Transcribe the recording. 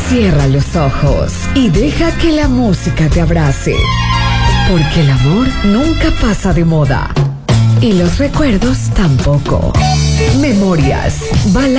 Cierra los ojos y deja que la música te abrace. Porque el amor nunca pasa de moda. Y los recuerdos tampoco. Memorias.